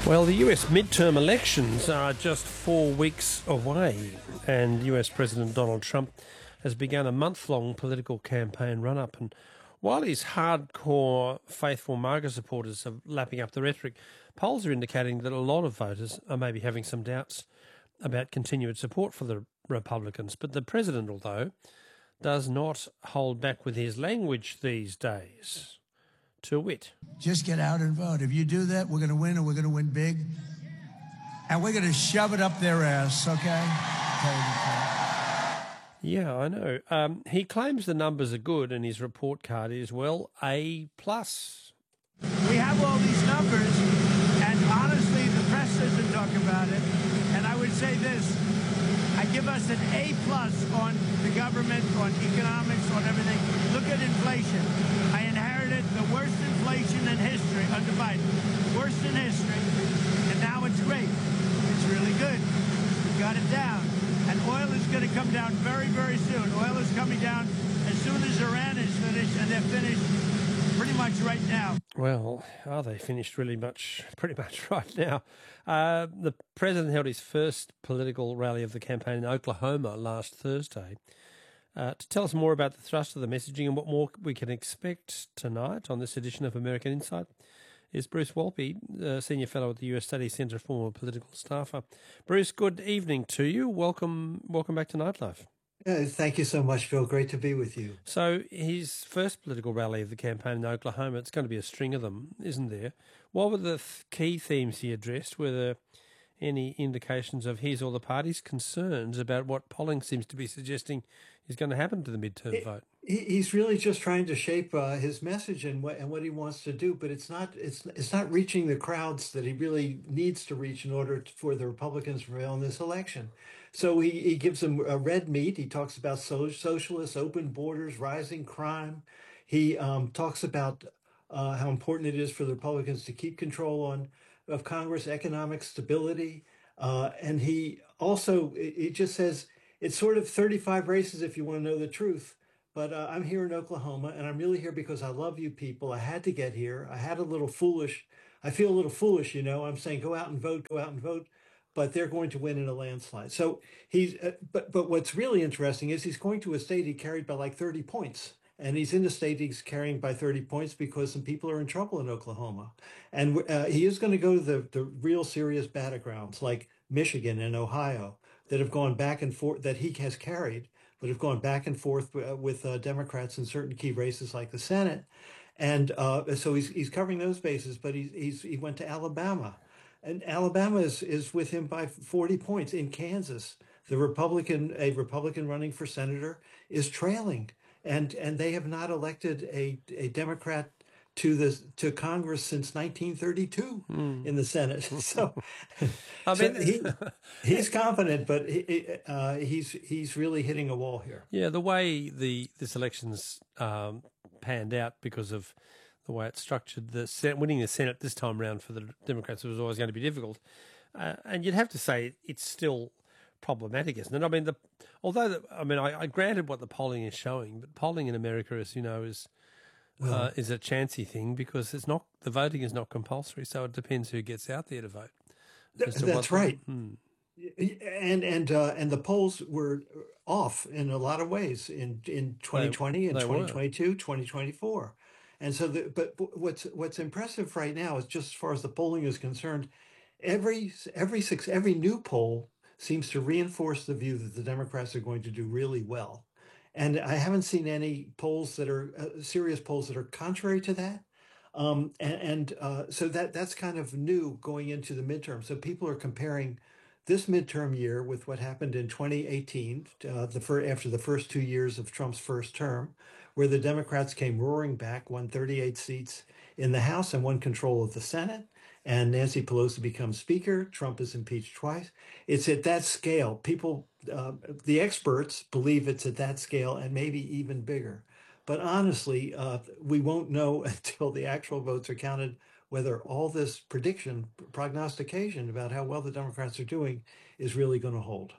Well, the US midterm elections are just 4 weeks away, and US President Donald Trump has begun a month-long political campaign run-up. And while his hardcore faithful MAGA supporters are lapping up the rhetoric, polls are indicating that a lot of voters are maybe having some doubts about continued support for the Republicans. But the president, although, does not hold back with his language these days. To wit, just get out and vote. If you do that, we're going to win, and we're going to win big. And we're going to shove it up their ass, okay? Yeah, I know. He claims the numbers are good, and his report card is, well, A+. We have all these numbers, and honestly, the press doesn't talk about it. And I would say this. I give us an A+ on the government, on economics, on everything. Look at inflation. I inherited the worst inflation in history under Biden. Worst in history. And now it's great. It's really good. We got it down. And oil is going to come down very, very soon. Oil is coming down as soon as Iran is finished, and they're finished pretty much right now. Well, are they finished pretty much right now? The president held his first political rally of the campaign in Oklahoma last Thursday. To tell us more about the thrust of the messaging and what more we can expect tonight on this edition of American Insight is Bruce Walpy, Senior Fellow at the US Studies Centre, former political staffer. Bruce, good evening to you. Welcome back to Nightlife. Thank you so much, Phil. Great to be with you. So his first political rally of the campaign in Oklahoma, it's going to be a string of them, isn't there? What were the key themes he addressed? Were there any indications of his or the party's concerns about what polling seems to be suggesting is going to happen to the midterm vote? He's really just trying to shape his message and what he wants to do, but it's not reaching the crowds that he really needs to reach in order for the Republicans to prevail in this election. So he gives them red meat. He talks about socialists, open borders, rising crime. He talks about how important it is for the Republicans to keep control of Congress, economic stability, and he just says it's sort of 35 races if you want to know the truth. But I'm here in Oklahoma, and I'm really here because I love you people. I had to get here. I feel a little foolish, I'm saying go out and vote. But they're going to win in a landslide. So but what's really interesting is he's going to a state he carried by like 30 points. And he's in a state he's carrying by 30 points because some people are in trouble in Oklahoma. And he is going to go to the real serious battlegrounds like Michigan and Ohio that have gone back and forth, that he has carried, but have gone back and forth with Democrats in certain key races like the Senate. And so he's covering those bases, but he went to Alabama. And Alabama is with him by 40 points. In Kansas, a Republican running for senator is trailing. And they have not elected a Democrat to Congress since 1932 in the Senate. So, he's confident, but he's really hitting a wall here. Yeah, the way this election's panned out because of the way it's structured, winning the Senate this time around for the Democrats was always going to be difficult, and you'd have to say it's still problematic, isn't it? I mean, I granted what the polling is showing, but polling in America, as you know, is a chancy thing because the voting is not compulsory, so it depends who gets out there to vote. That's right. And the polls were off in a lot of ways in 2020 and 2022, 2024. And so, but what's impressive right now is just as far as the polling is concerned, every new poll seems to reinforce the view that the Democrats are going to do really well. And I haven't seen any polls that are serious polls that are contrary to that. So that's kind of new going into the midterm. So people are comparing this midterm year with what happened in 2018, after the first 2 years of Trump's first term, where the Democrats came roaring back, won 38 seats in the House and won control of the Senate. And Nancy Pelosi becomes Speaker. Trump is impeached twice. It's at that scale. People, the experts believe it's at that scale and maybe even bigger. But honestly, we won't know until the actual votes are counted whether all this prognostication about how well the Democrats are doing is really going to hold.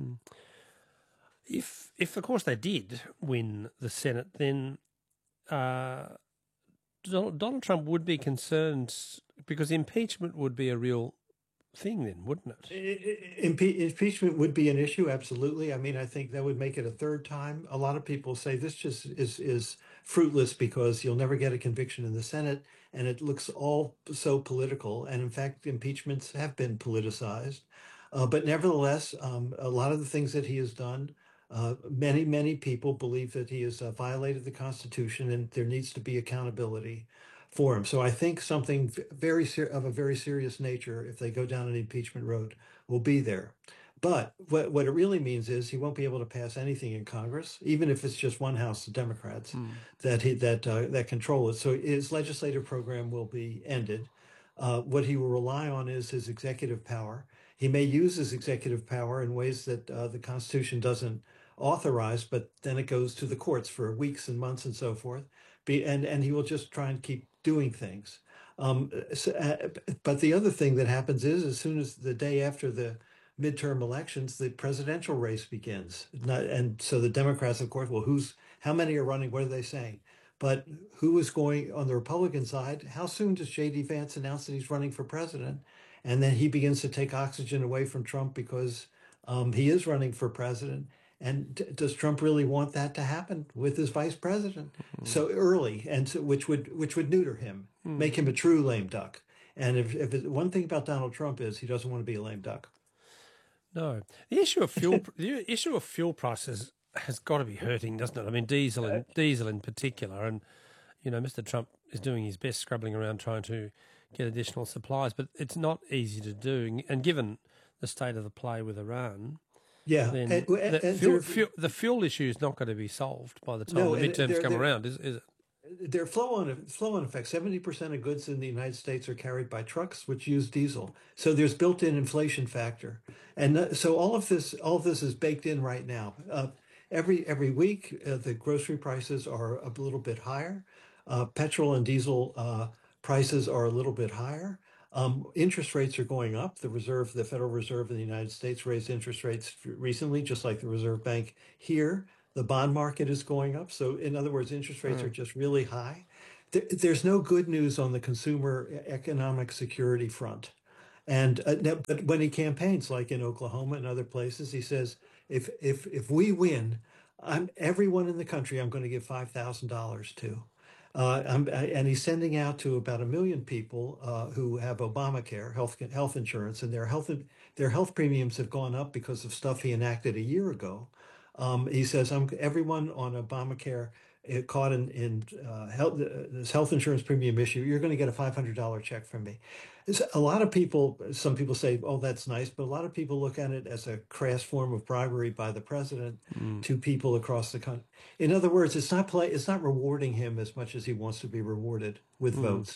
If of course they did win the Senate, then Donald Trump would be concerned Because impeachment would be a real thing then, wouldn't it? Impeachment would be an issue, absolutely. I mean, I think that would make it a third time. A lot of people say this just is fruitless because you'll never get a conviction in the Senate, and it looks all so political. And in fact, impeachments have been politicized. But nevertheless, a lot of the things that he has done, many people believe that he has violated the Constitution, and there needs to be accountability for him. So I think something of a very serious nature, if they go down an impeachment road, will be there. But what it really means is he won't be able to pass anything in Congress, even if it's just one House of Democrats that control it. So his legislative program will be ended. What he will rely on is his executive power. He may use his executive power in ways that the Constitution doesn't authorize, but then it goes to the courts for weeks and months and so forth. And he will just try and keep doing things. But the other thing that happens is, as soon as the day after the midterm elections, the presidential race begins. And so the Democrats, of course, well, how many are running? What are they saying? But who is going on the Republican side? How soon does J.D. Vance announce that he's running for president? And then he begins to take oxygen away from Trump because he is running for president. And does Trump really want that to happen with his vice president so early, and so, which would neuter him, make him a true lame duck? And if one thing about Donald Trump is he doesn't want to be a lame duck. No, the issue of fuel prices has got to be hurting, doesn't it? I mean, diesel in particular, and Mr. Trump is doing his best, scrabbling around trying to get additional supplies, but it's not easy to do. And given the state of the play with Iran. Yeah, then the fuel issue is not going to be solved by the time the midterms come around, is it? There are flow-on effects. 70% of goods in the United States are carried by trucks, which use diesel. So there's built-in inflation factor, and so all of this is baked in right now. Every week, the grocery prices are a little bit higher. Petrol and diesel prices are a little bit higher. Interest rates are going up. The Federal Reserve in the United States raised interest rates recently, just like the Reserve Bank here. The bond market is going up. So in other words, interest rates are just really high. There's no good news on the consumer economic security front. And but when he campaigns, like in Oklahoma and other places, he says, if we win, everyone in the country I'm going to give $5,000 to. And he's sending out to about 1 million people who have Obamacare, health insurance, and their health premiums have gone up because of stuff he enacted a year ago. He says, everyone on Obamacare caught in this health insurance premium issue, you're going to get a $500 check from me. A lot of people, some people say, oh, that's nice, but a lot of people look at it as a crass form of bribery by the president to people across the country. In other words, it's not rewarding him as much as he wants to be rewarded with votes.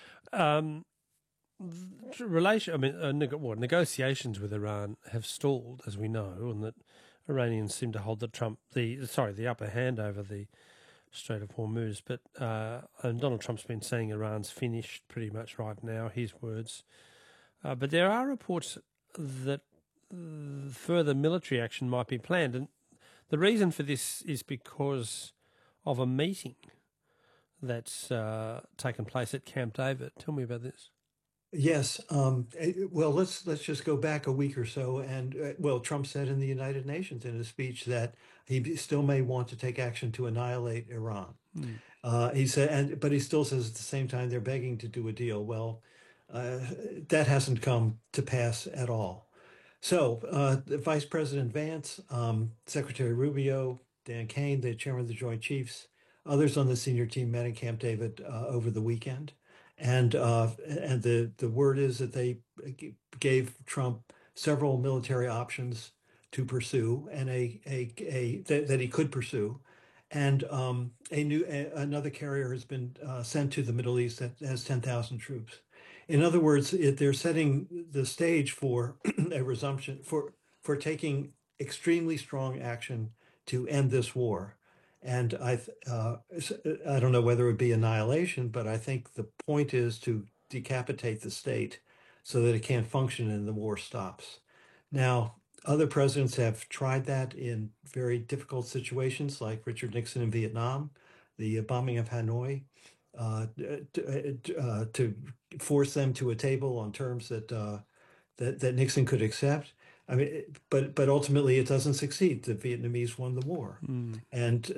Negotiations with Iran have stalled, as we know, and that Iranians seem to hold the upper hand over the Strait of Hormuz, but and Donald Trump's been saying Iran's finished pretty much right now, his words. But there are reports that further military action might be planned, and the reason for this is because of a meeting that's taken place at Camp David. Tell me about this. Yes. Well, let's just go back a week or so. And Trump said in the United Nations in a speech that he still may want to take action to annihilate Iran. He said, but he still says at the same time they're begging to do a deal. Well, that hasn't come to pass at all. So Vice President Vance, Secretary Rubio, Dan Kane, the chairman of the Joint Chiefs, others on the senior team met in Camp David over the weekend. And the word is that they gave Trump several military options to pursue, and that he could pursue, and another carrier has been sent to the Middle East that has 10,000 troops. In other words, they're setting the stage for a resumption for taking extremely strong action to end this war. And I don't know whether it would be annihilation, but I think the point is to decapitate the state so that it can't function and the war stops. Now, other presidents have tried that in very difficult situations, like Richard Nixon in Vietnam, the bombing of Hanoi, to force them to a table on terms that Nixon could accept. I mean, but ultimately it doesn't succeed. The Vietnamese won the war, and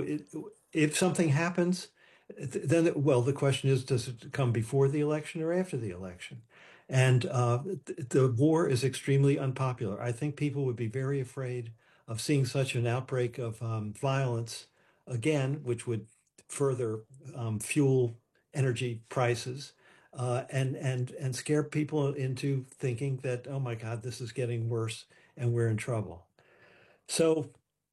if something happens, then well, the question is, does it come before the election or after the election? And the war is extremely unpopular. I think people would be very afraid of seeing such an outbreak of violence again, which would further fuel energy prices and scare people into thinking that, oh my God, this is getting worse and we're in trouble. So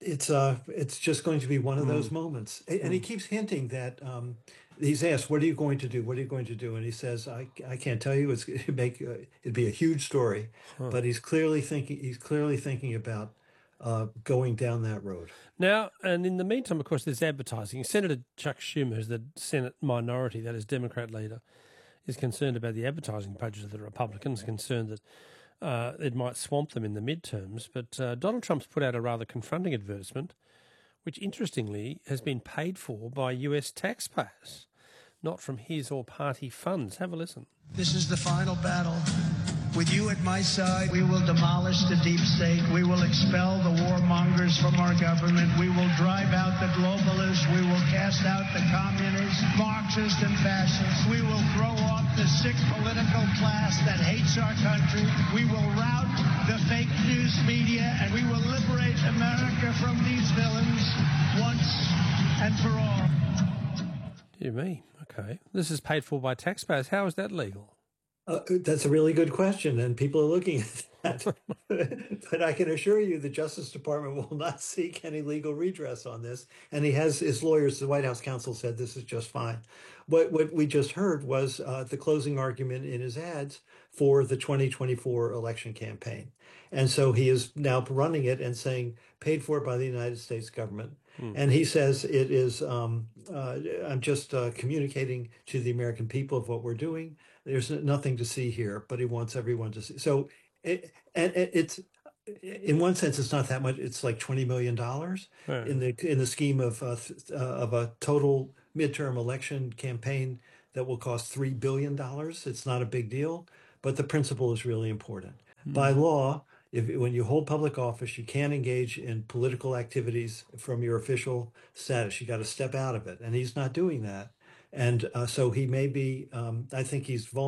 it's just going to be one of those moments. And he keeps hinting that he's asked, "What are you going to do? What are you going to do?" And he says, "I can't tell you. It'd be a huge story." But he's clearly thinking about going down that road. Now, and in the meantime, of course, there's advertising. Senator Chuck Schumer, who's the Senate minority, that is Democrat leader, is concerned about the advertising budget of the Republicans, concerned that it might swamp them in the midterms. But Donald Trump's put out a rather confronting advertisement, which interestingly has been paid for by US taxpayers, not from his or party funds. Have a listen. This is the final battle. With you at my side, we will demolish the deep state. We will expel the warmongers from our government. We will drive out the globalists. We will cast out the communists, Marxists, and fascists. We will throw off the sick political class that hates our country. We will rout the fake news media, and we will liberate America from these villains once and for all. Dear me. Okay. This is paid for by taxpayers. How is that legal? That's a really good question, and people are looking at that. But I can assure you the Justice Department will not seek any legal redress on this. And he has his lawyers, the White House counsel, said this is just fine. What we just heard was the closing argument in his ads for the 2024 election campaign. And so he is now running it and saying paid for by the United States government. And he says it is, I'm just communicating to the American people of what we're doing. There's nothing to see here, but he wants everyone to see. So it's in one sense, it's not that much. It's like $20 million in the scheme of a total midterm election campaign that will cost $3 billion. It's not a big deal, but the principle is really important. By law, when you hold public office, you can't engage in political activities from your official status. You got to step out of it, and he's not doing that. And so he may be. I think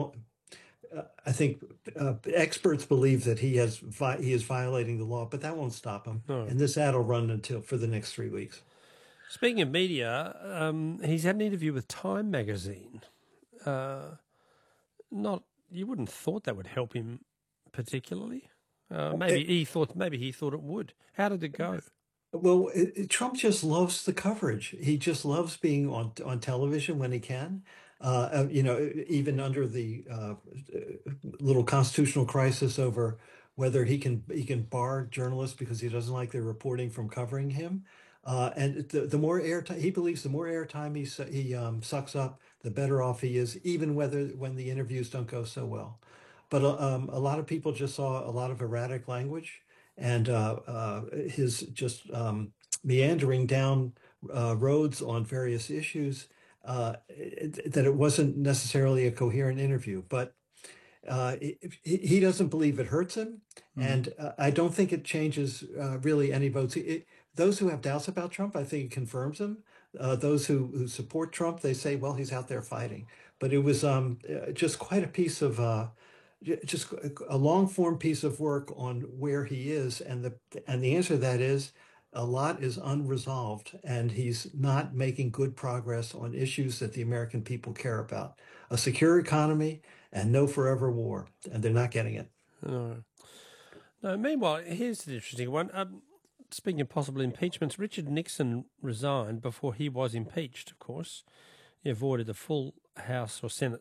experts believe that he is violating the law, but that won't stop him. No. And this ad will run for the next 3 weeks. Speaking of media, he's had an interview with Time magazine. You wouldn't have thought that would help him particularly. Maybe he thought it would. How did it go? Well, Trump just loves the coverage. He just loves being on television when he can. Even under the little constitutional crisis over whether he can bar journalists because he doesn't like their reporting from covering him. And the more airtime he believes, the more airtime he sucks up, the better off he is, even when the interviews don't go so well. But a lot of people just saw a lot of erratic language and his just meandering down roads on various issues, that it wasn't necessarily a coherent interview. But he doesn't believe it hurts him. And I don't think it changes really any votes. Those who have doubts about Trump, I think it confirms them. Those who support Trump, they say, well, he's out there fighting. But it was just quite a piece of just a long form piece of work on where he is, and the answer to that is a lot is unresolved, and he's not making good progress on issues that the American people care about: a secure economy and no forever war, and they're not getting it. No. Meanwhile, here's an interesting one. Speaking of possible impeachments, Richard Nixon resigned before he was impeached. Of course, he avoided a full House or Senate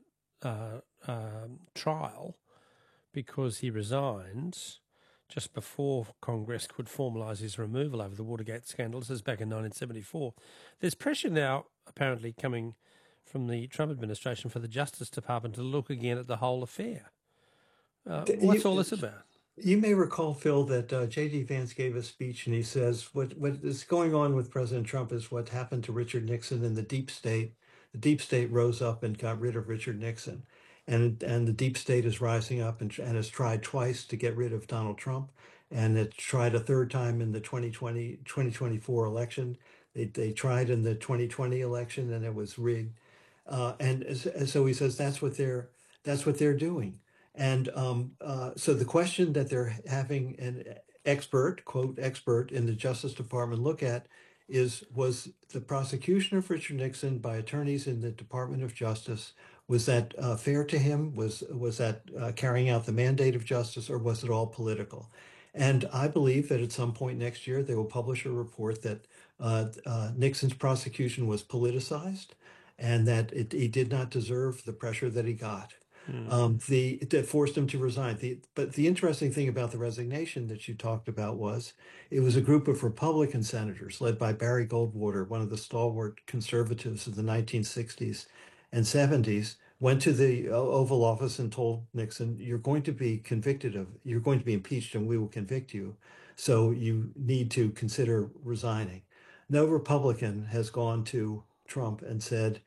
trial because he resigned just before Congress could formalise his removal over the Watergate scandal. This is back in 1974. There's pressure now apparently coming from the Trump administration for the Justice Department to look again at the whole affair. What's all this about? You may recall, Phil, that J.D. Vance gave a speech and he says what is going on with President Trump is what happened to Richard Nixon in the deep state. the deep state rose up and got rid of Richard Nixon. And the deep state is rising up and has tried twice to get rid of Donald Trump. And it tried a third time in the 2024 election. They tried in the 2020 election and it was rigged. And so he says that's what they're doing. And so the question that they're having an expert, quote, expert in the Justice Department look at was the prosecution of Richard Nixon by attorneys in the Department of Justice, was that fair to him? Was that carrying out the mandate of justice, or was it all political? And I believe that at some point next year, they will publish a report that Nixon's prosecution was politicized and that he did not deserve the pressure that he got. That forced him to resign. But the interesting thing about the resignation that you talked about was it was a group of Republican senators led by Barry Goldwater, one of the stalwart conservatives of the 1960s and 70s, went to the Oval Office and told Nixon, you're going to be you're going to be impeached and we will convict you. So you need to consider resigning. No Republican has gone to Trump and said,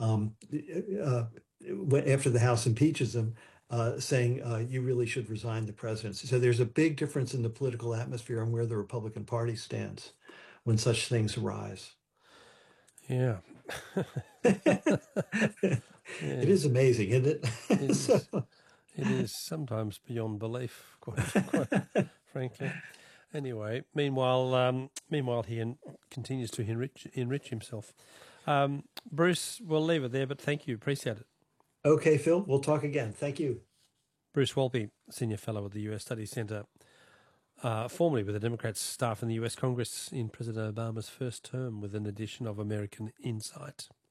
after the House impeaches him, saying you really should resign the presidency. So there's a big difference in the political atmosphere and where the Republican Party stands when such things arise. Yeah. It is amazing, isn't it? It is sometimes beyond belief, quite frankly. Anyway, meanwhile he continues to enrich himself. Bruce, we'll leave it there, but thank you. Appreciate it. Okay, Phil, we'll talk again. Thank you. Bruce Walpy, Senior Fellow at the US Studies Centre, formerly with the Democrats' staff in the US Congress in President Obama's first term, with an edition of American Insight.